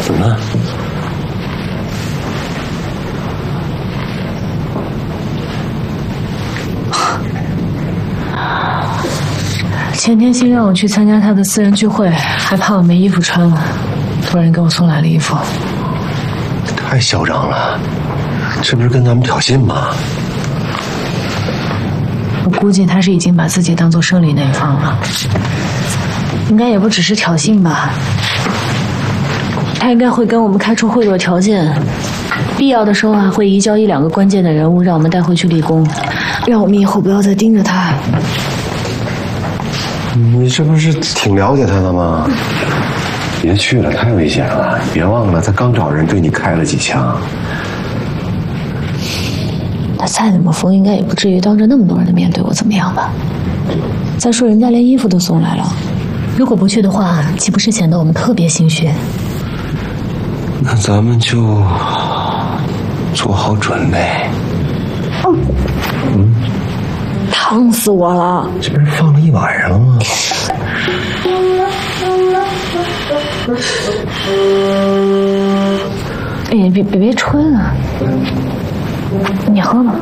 怎么了？ 前天新让我去参加他的私人聚会，还怕我没衣服穿了，突然给我送来了衣服。 太嚣张了，这不是跟咱们挑衅吗？ 我估计他是已经把自己当做胜利那一方了，应该也不只是挑衅吧。他应该会跟我们开出贿赂条件，必要的时候啊，会移交1、2个关键的人物，让我们带回去立功，让我们以后不要再盯着他。 你这不是挺了解他的吗？别去了，太危险了！别忘了，他刚找人对你开了几枪。 他再怎么疯，应该也不至于当着那么多人的面对我怎么样吧？再说人家连衣服都送来了，如果不去的话，岂不是显得我们特别心虚？ 那咱们就做好准备。 烫死我了！ 这不是放了一晚上了吗？ 哎，别吹了，你喝吧。